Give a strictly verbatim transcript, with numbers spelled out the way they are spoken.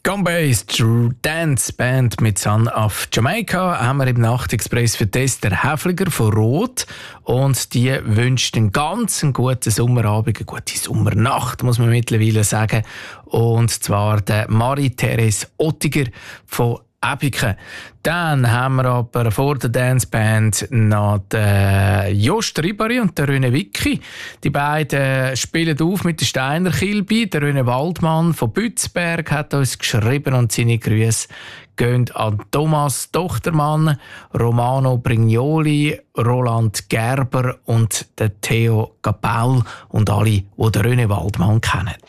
Gombays Dance Band mit Son of Jamaica haben wir im Nachtexpress für Esther Häfliger von Rot. Und die wünscht einen ganz guten Sommerabend, eine gute Sommernacht, muss man mittlerweile sagen. Und zwar der Marie-Therese Ottiger von Ebiken. Dann haben wir aber vor der Danceband noch den Jost Ribari und den René Wicki. Die beiden spielen auf mit der Steiner Kilby. Der René Waldmann von Bützberg hat uns geschrieben und seine Grüße gehen an Thomas Tochtermann, Romano Brignoli, Roland Gerber und den Theo Gabell und alle, die den René Waldmann kennen.